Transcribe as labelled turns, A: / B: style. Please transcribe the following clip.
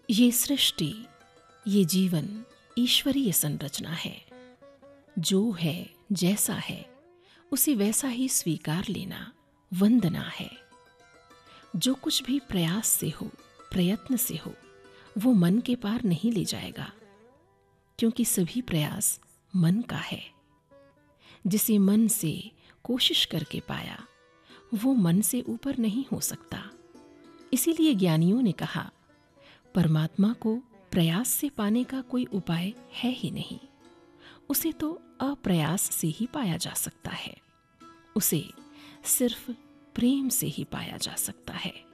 A: ये सृष्टि, ये जीवन ईश्वरीय संरचना है। जो है जैसा है उसे वैसा ही स्वीकार लेना वंदना है। जो कुछ भी प्रयास से हो, प्रयत्न से हो, वो मन के पार नहीं ले जाएगा, क्योंकि सभी प्रयास मन का है। जिसे मन से कोशिश करके पाया वो मन से ऊपर नहीं हो सकता। इसीलिए ज्ञानियों ने कहा, परमात्मा को प्रयास से पाने का कोई उपाय है ही नहीं। उसे तो अप्रयास से ही पाया जा सकता है। उसे सिर्फ प्रेम से ही पाया जा सकता है।